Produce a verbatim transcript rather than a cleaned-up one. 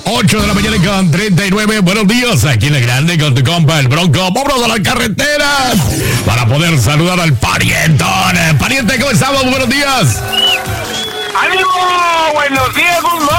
ocho de la mañana con treinta y nueve. Buenos días, aquí en la grande con tu compa el Bronco. Vámonos a la carretera para poder saludar al parientón. Pariente, ¿cómo estamos? Buenos días. ¡Ánimo! ¡Buenos días, good morning!